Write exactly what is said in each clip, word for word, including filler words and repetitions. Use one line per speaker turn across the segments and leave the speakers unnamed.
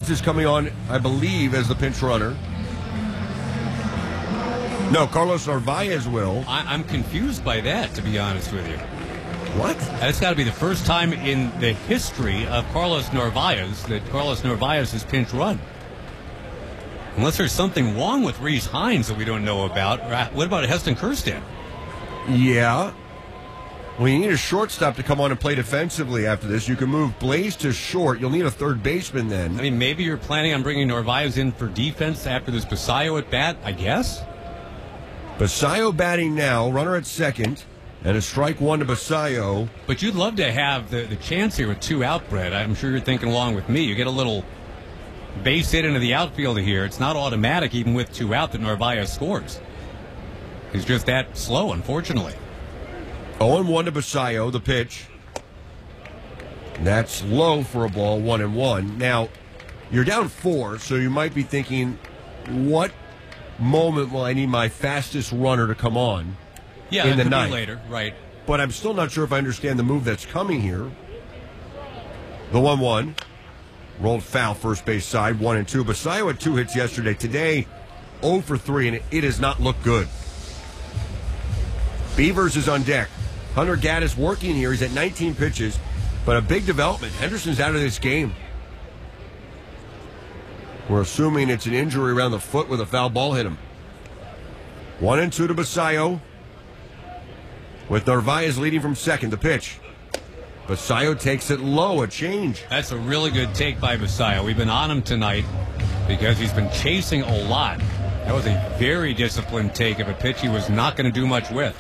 Stevens is coming on, I believe, as the pinch runner. No, Carlos Narvaez will.
I, I'm confused by that, to be honest with you.
What?
That's got to be the first time in the history of Carlos Narvaez that Carlos Narvaez has pinch run. Unless there's something wrong with Reese Hines that we don't know about. What about Heston Kjerstad?
Yeah. Well, you need a shortstop to come on and play defensively after this. You can move Blaze to short. You'll need a third baseman then.
I mean, maybe you're planning on bringing Narvaez in for defense after this Basayo at bat, I guess?
Basayo batting now, runner at second, and a strike one to Basayo.
But you'd love to have the, the chance here with two out, Brett. I'm sure you're thinking along with me. You get a little base hit into the outfield here. It's not automatic, even with two out, that Narvaez scores. He's just that slow, unfortunately.
oh and one to Basayo, the pitch. That's low for a ball, one and one. Now, you're down four, so you might be thinking, what moment will I need my fastest runner to come on
yeah,
in the
could
ninth?
Be later, right.
But I'm still not sure if I understand the move that's coming here. The one one. Rolled foul, first base side, one and two. Basayo had two hits yesterday. Today, oh for three, and it, it does not look good. Beavers is on deck. Hunter Gaddis working here. He's at nineteen pitches, but a big development. Henderson's out of this game. We're assuming it's an injury around the foot with a foul ball hit him. One and two to Basayo, with Narvaez leading from second. The pitch. Basayo takes it low, a change.
That's a really good take by Basayo. We've been on him tonight because he's been chasing a lot. That was a very disciplined take of a pitch he was not going to do much with.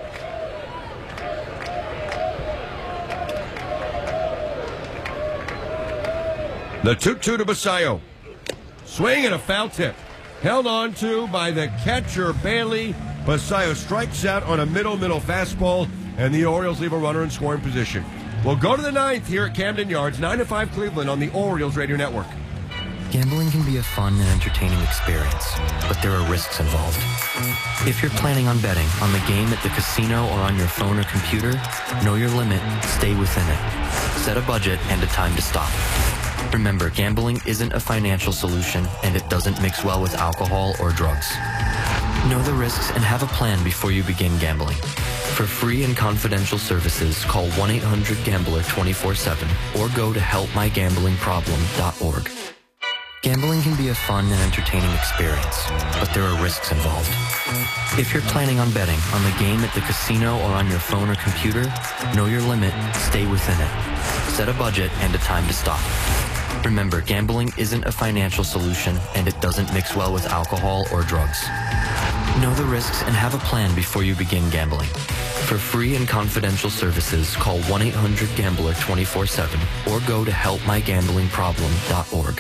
The two two to Basayo. Swing and a foul tip. Held on to by the catcher, Bailey. Basayo strikes out on a middle-middle fastball, and the Orioles leave a runner in scoring position. We'll go to the ninth here at Camden Yards, nine to five Cleveland on the Orioles Radio Network.
Gambling can be a fun and entertaining experience, but there are risks involved. If you're planning on betting on the game at the casino or on your phone or computer, know your limit, stay within it. Set a budget and a time to stop. Remember, gambling isn't a financial solution, and it doesn't mix well with alcohol or drugs. Know the risks and have a plan before you begin gambling. For free and confidential services, call one eight hundred gambler twenty-four seven or go to help my gambling problem dot org. Gambling can be a fun and entertaining experience, but there are risks involved. If you're planning on betting on the game at the casino or on your phone or computer, know your limit, stay within it. Set a budget and a time to stop. Remember, gambling isn't a financial solution, and it doesn't mix well with alcohol or drugs. Know the risks and have a plan before you begin gambling. For free and confidential services, call one eight hundred gambler twenty-four seven or go to help my gambling problem dot org.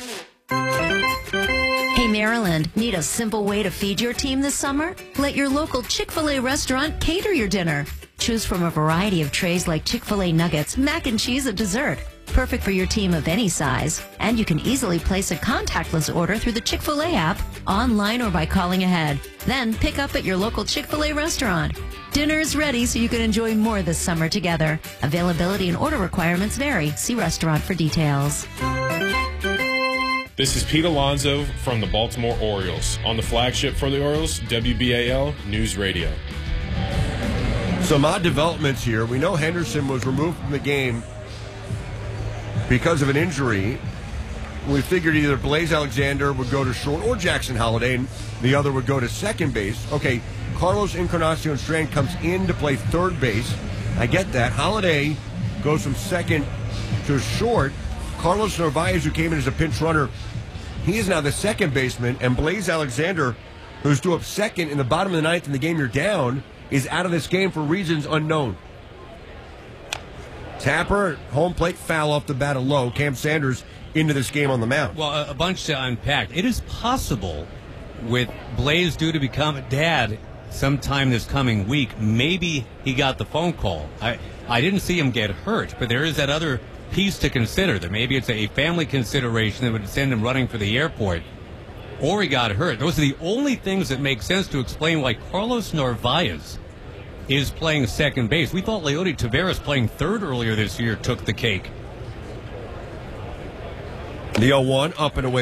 Hey, Maryland, need a simple way to feed your team this summer? Let your local Chick-fil-A restaurant cater your dinner. Choose from a variety of trays like Chick-fil-A nuggets, mac and cheese, and dessert. Perfect for your team of any size. And you can easily place a contactless order through the Chick-fil-A app, online or by calling ahead. Then pick up at your local Chick-fil-A restaurant. Dinner is ready so you can enjoy more this summer together. Availability and order requirements vary. See restaurant for details.
This is Pete Alonso from the Baltimore Orioles on the flagship for the Orioles, W B A L News Radio.
Some odd developments here. We know Henderson was removed from the game because of an injury. We figured either Blaze Alexander would go to short or Jackson Holliday, and the other would go to second base. Okay, Carlos Encarnacion Strand comes in to play third base. I get that. Holliday goes from second to short. Carlos Narvaez, who came in as a pinch runner, he is now the second baseman, and Blaze Alexander, who's due up second in the bottom of the ninth in the game you're down, is out of this game for reasons unknown. Tapper, home plate foul off the bat of low. Cam Sanders into this game on the mound.
Well, a, a bunch to unpack. It is possible, with Blaze due to become a dad sometime this coming week, maybe he got the phone call. I, I didn't see him get hurt, but there is that other piece to consider, that maybe it's a family consideration that would send him running for the airport, or he got hurt. Those are the only things that make sense to explain why Carlos Narvaez is playing second base. We thought Leody Taveras playing third earlier this year took the cake.
The oh one up and away.